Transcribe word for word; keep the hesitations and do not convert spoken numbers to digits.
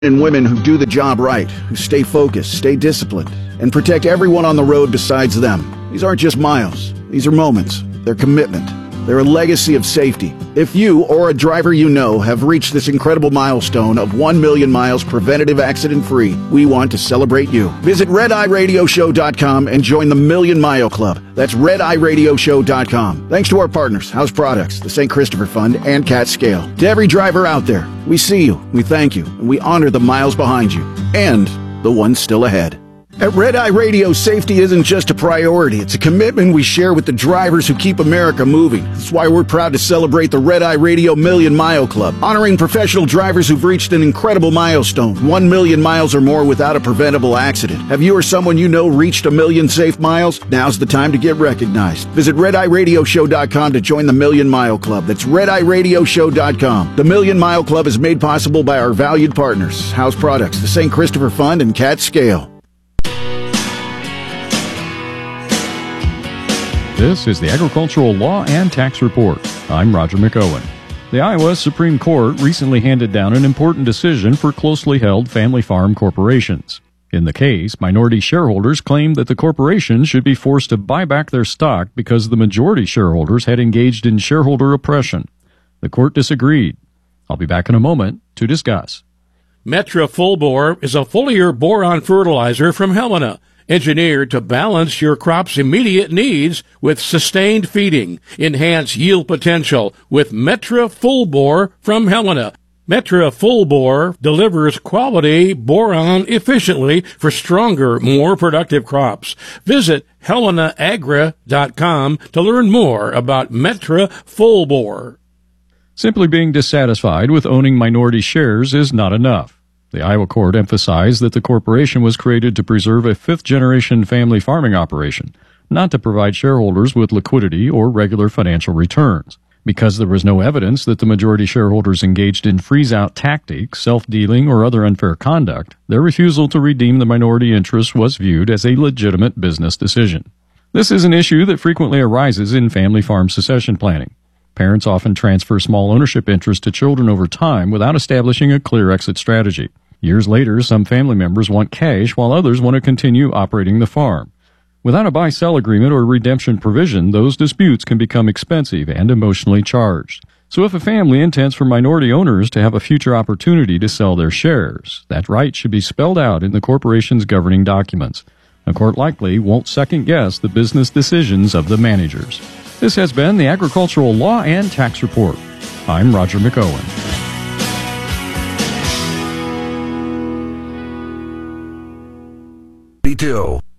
and women who do the job right, who stay focused, stay disciplined, and protect everyone on the road besides them. These aren't just miles. These are moments. They're commitment. They're a legacy of safety. If you or a driver you know have reached this incredible milestone of one million miles preventative accident-free, we want to celebrate you. Visit red eye radio show dot com and join the Million Mile Club. That's red eye radio show dot com. Thanks to our partners, House Products, the Saint Christopher Fund, and Cat Scale. To every driver out there, we see you, we thank you, and we honor the miles behind you, and the ones still ahead. At Red Eye Radio, safety isn't just a priority. It's a commitment we share with the drivers who keep America moving. That's why we're proud to celebrate the Red Eye Radio Million Mile Club, honoring professional drivers who've reached an incredible milestone, one million miles or more without a preventable accident. Have you or someone you know reached a million safe miles? Now's the time to get recognized. Visit red eye radio show dot com to join the Million Mile Club. That's red eye radio show dot com. The Million Mile Club is made possible by our valued partners, House Products, the Saint Christopher Fund, and Cat Scale. This is the Agricultural Law and Tax Report. I'm Roger McOwen. The Iowa Supreme Court recently handed down an important decision for closely held family farm corporations. In the case, minority shareholders claimed that the corporations should be forced to buy back their stock because the majority shareholders had engaged in shareholder oppression. The court disagreed. I'll be back in a moment to discuss. Metra Full Bore is a foliar boron fertilizer from Helena, engineered to balance your crop's immediate needs with sustained feeding. Enhance yield potential with Metra Full Bore from Helena. Metra Full Bore delivers quality boron efficiently for stronger, more productive crops. Visit helena agra dot com to learn more about Metra Full Bore. Simply being dissatisfied with owning minority shares is not enough. The Iowa court emphasized that the corporation was created to preserve a fifth-generation family farming operation, not to provide shareholders with liquidity or regular financial returns. Because there was no evidence that the majority shareholders engaged in freeze-out tactics, self-dealing, or other unfair conduct, their refusal to redeem the minority interest was viewed as a legitimate business decision. This is an issue that frequently arises in family farm succession planning. Parents often transfer small ownership interests to children over time without establishing a clear exit strategy. Years later, some family members want cash while others want to continue operating the farm. Without a buy-sell agreement or redemption provision, those disputes can become expensive and emotionally charged. So if a family intends for minority owners to have a future opportunity to sell their shares, that right should be spelled out in the corporation's governing documents. A court likely won't second-guess the business decisions of the managers. This has been the Agricultural Law and Tax Report. I'm Roger McOwen. Two.